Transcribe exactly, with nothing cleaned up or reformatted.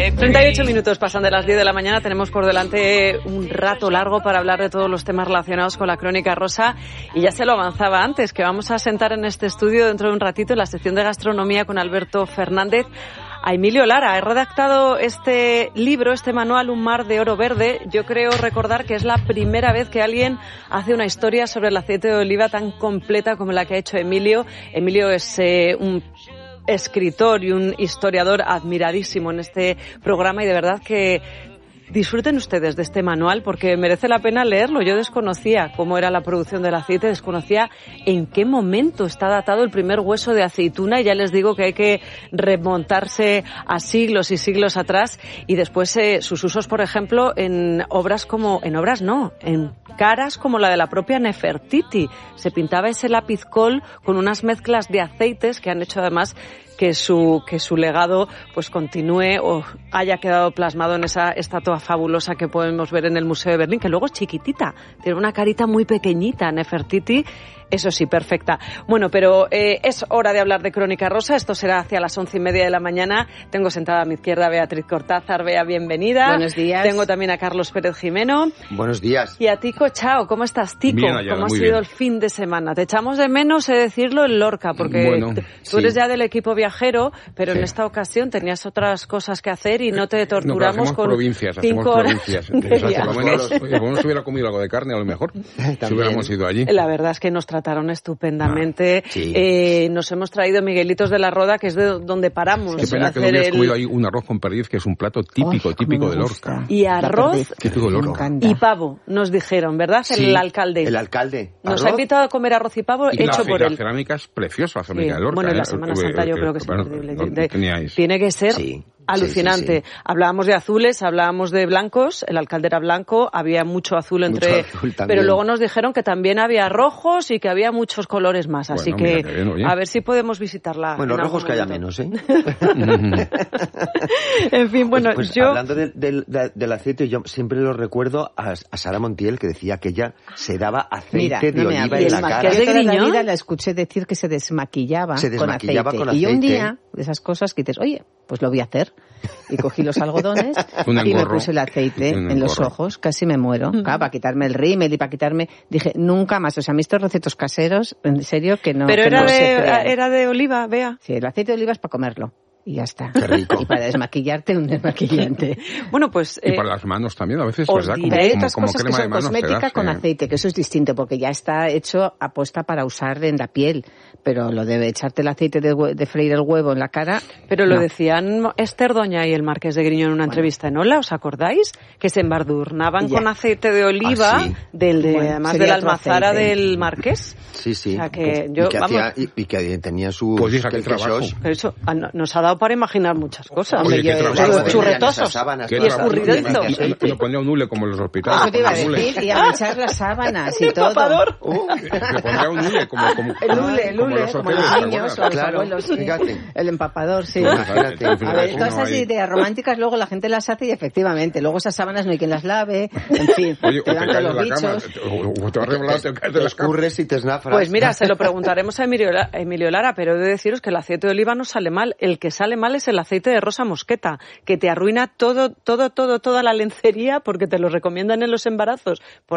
treinta y ocho minutos pasan de las diez de la mañana. Tenemos por delante un rato largo para hablar de todos los temas relacionados con la Crónica Rosa. Y ya se lo avanzaba antes, que vamos a sentar en este estudio dentro de un ratito en la sección de gastronomía con Alberto Fernández a Emilio Lara. He redactado este libro, este manual, Un mar de oro verde. Yo creo recordar que es la primera vez que alguien hace una historia sobre el aceite de oliva tan completa como la que ha hecho Emilio. Emilio es eh, un escritor y un historiador admiradísimo en este programa y de verdad que disfruten ustedes de este manual porque merece la pena leerlo. Yo desconocía cómo era la producción del aceite, desconocía en qué momento está datado el primer hueso de aceituna y ya les digo que hay que remontarse a siglos y siglos atrás y después eh, sus usos, por ejemplo, en obras como, en obras no, en caras como la de la propia Nefertiti. Se pintaba ese lápiz col con unas mezclas de aceites que han hecho además que su que su legado pues continúe o haya quedado plasmado en esa estatua fabulosa que podemos ver en el Museo de Berlín, que luego es chiquitita, tiene una carita muy pequeñita, Nefertiti, eso sí, perfecta. Bueno, pero eh, es hora de hablar de Crónica Rosa, esto será hacia las once y media de la mañana. Tengo sentada a mi izquierda a Beatriz Cortázar. Bea, bienvenida. Buenos días. Tengo también a Carlos Pérez Jimeno. Buenos días. Y a Tico Chao, ¿cómo estás, Tico? Bien, Ayala, ¿Cómo ha muy sido bien. el fin de semana? Te echamos de menos, he de decirlo, en Lorca, porque Bueno, tú sí. eres ya del equipo viajero, pero Sí. en esta ocasión tenías otras cosas que hacer y no te No, pero torturamos hacemos con provincias, hacemos cinco horas provincias. de Exacto. viaje. Por lo menos, oye, por lo menos hubiera comido algo de carne a lo mejor, si hubiéramos ido allí. La verdad es que nos trataron estupendamente. Sí. Eh, nos hemos traído Miguelitos de la Roda, que es de donde paramos. Qué pena en que no hacer hubieras el- comido ahí un arroz con perdiz, que es un plato típico, Ay, típico cómo de me Lorca. gusta. Y La arroz perdiz. Típico de Me Lorca. encanta. y pavo, nos dijeron, ¿verdad? Sí, El alcalde. El alcalde. Nos Arroz. ha invitado a comer arroz y pavo Y hecho la, por la él. cerámica es preciosa, la cerámica Sí. de Lorca. Bueno, y la ¿eh? Semana Eh, Santa yo eh, creo que es bueno, increíble. no De- teníais. Tiene que ser Sí, alucinante. sí, sí, sí. Hablábamos de azules, hablábamos de blancos, el alcalde era blanco, había mucho azul entre... Mucho azul también. pero luego nos dijeron que también había rojos y que había muchos colores más. Así Bueno, que mira qué bien, oye. a ver si podemos visitarla. Bueno, en rojos algún que haya momento. menos, ¿eh? En fin, bueno, pues, pues, yo... hablando del, del, del- del aceite, yo siempre lo recuerdo a, a Sara Montiel, que decía que ella se daba aceite Mira, de no me oliva hables. en la ¿El cara. Marqués Yo de toda la Griñón? vida la escuché decir que se desmaquillaba, Se desmaquillaba con con aceite. Y un aceite. día, de esas cosas que dices, oye, pues lo voy a hacer. Y cogí los algodones Un y me engorro. puse el aceite Un en los engorro. ojos, casi me muero. Claro, para quitarme el rímel y para quitarme... Dije, nunca más. O sea, a mí estos recetos caseros, en serio, que no... Pero que era no se de, crean. era de oliva, vea. Sí, el aceite de oliva es para comerlo. Y ya está. Qué rico. Y para desmaquillarte, un desmaquillante. Bueno, pues... Y eh, para las manos también, a veces, os ¿verdad? Como, diré Hay como, otras como cosas que crema de son manos. te cosmética das, con eh. aceite, que eso es distinto, porque ya está hecho apuesta para usar en la piel. Pero lo de echarte el aceite de, hue- de freír el huevo en la cara... Pero lo no. decían Esther Doña y el Marqués de Griñón en una entrevista en Hola, ¿os acordáis? Que se embadurnaban Ya. con aceite de oliva, Ah, sí. del de, Bueno, además de sería la otro almazara aceite. del Marqués. Sí, sí. O sea que yo, y, que vamos, hacía, y, y que tenía sus Pues hija, qué quesos. trabajo. pero eso ah, no- nos ha dado para imaginar muchas cosas. Oye, qué yo- trabajo, yo- ¿eh? churretosos. Esas sábanas, Qué Y todas trabajo. escurridito. llenas de Y- y- y aceite. lo ponía un hule como en los hospitales. Eso te iba a ponía un hule. decir, y a manchar las sábanas y todo. Empapador. Uh, Le pondría un hule como, como, El hule, el como hule, los como hoteles, los ¿te niños o acuerdas? los Claro, abuelos. Sí. fíjate. El empapador, sí. Pues imagínate. A ver, Uno todas esas ahí. ideas románticas luego la gente las hace y efectivamente, luego esas sábanas no hay quien las lave, en fin, Oye, o te te dan caes todos de los la cama, bichos. o, o te vas a revelar, te caes de Te las camas. escurres y te esnafras. Pues mira, se lo preguntaremos a Emilio, La- a Emilio Lara, pero he de deciros que el aceite de oliva no sale mal. El que sale mal es el aceite de rosa mosqueta, que te arruina todo, todo, todo, toda la lencería porque te lo recomiendan en los embarazos. Por